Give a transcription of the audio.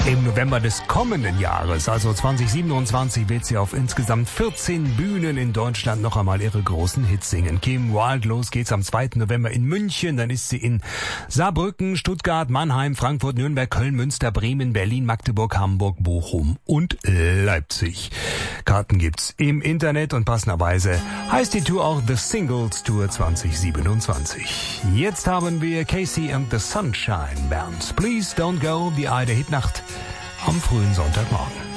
Im November des kommenden Jahres, also 2027, wird sie auf insgesamt 14 Bühnen in Deutschland noch einmal ihre großen Hits singen. Kim Wilde, los geht's am 2. November in München, dann ist sie in Saarbrücken, Stuttgart, Mannheim, Frankfurt, Nürnberg, Köln, Münster, Bremen, Berlin, Magdeburg, Hamburg, Bochum und Leipzig. Karten gibt's im Internet und passenderweise heißt die Tour auch The Singles Tour 2027. Jetzt haben wir Casey and the Sunshine Band. Please Don't Go, die Aida Hitnacht am frühen Sonntagmorgen.